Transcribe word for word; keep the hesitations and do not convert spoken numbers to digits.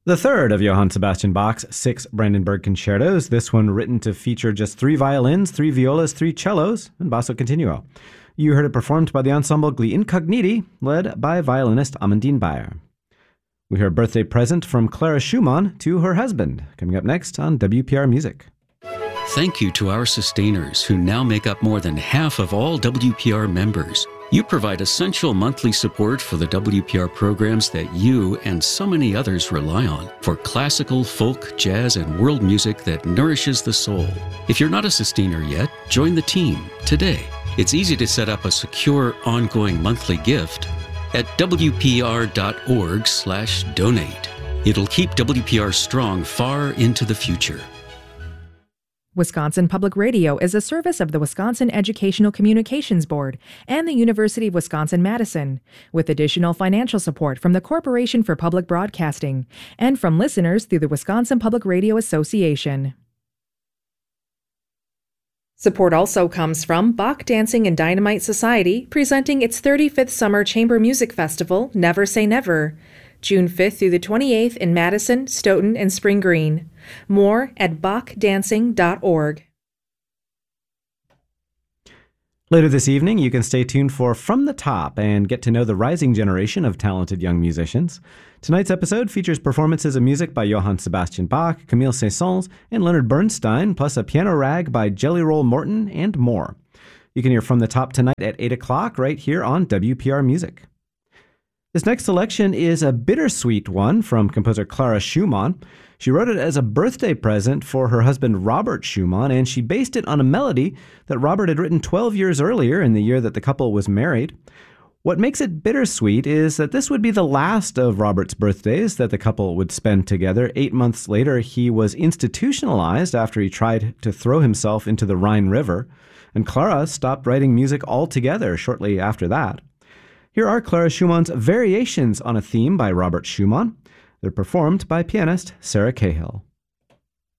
The third of Johann Sebastian Bach's six Brandenburg concertos, this one written to feature just three violins, three violas, three cellos, and basso continuo. You heard it performed by the ensemble Gli Incogniti, led by violinist Amandine Bayer. We heard Birthday Present from Clara Schumann to her husband, coming up next on W P R Music. Thank you to our sustainers who now make up more than half of all W P R members. You provide essential monthly support for the W P R programs that you and so many others rely on for classical, folk, jazz, and world music that nourishes the soul. If you're not a sustainer yet, join the team today. It's easy to set up a secure, ongoing monthly gift at W P R dot org slash donate. It'll keep W P R strong far into the future. Wisconsin Public Radio is a service of the Wisconsin Educational Communications Board and the University of Wisconsin-Madison, with additional financial support from the Corporation for Public Broadcasting and from listeners through the Wisconsin Public Radio Association. Support also comes from Bach Dancing and Dynamite Society, presenting its thirty-fifth Summer Chamber Music Festival, Never Say Never, June fifth through the twenty-eighth in Madison, Stoughton, and Spring Green. More at bach dancing dot org. Later this evening, you can stay tuned for From the Top and get to know the rising generation of talented young musicians. Tonight's episode features performances of music by Johann Sebastian Bach, Camille Saint-Saëns, and Leonard Bernstein, plus a piano rag by Jelly Roll Morton, and more. You can hear From the Top tonight at eight o'clock right here on W P R Music. This next selection is a bittersweet one from composer Clara Schumann. She wrote it as a birthday present for her husband Robert Schumann, and she based it on a melody that Robert had written twelve years earlier, in the year that the couple was married. What makes it bittersweet is that this would be the last of Robert's birthdays that the couple would spend together. Eight months later, he was institutionalized after he tried to throw himself into the Rhine River, and Clara stopped writing music altogether shortly after that. Here are Clara Schumann's variations on a theme by Robert Schumann. They're performed by pianist Sarah Cahill.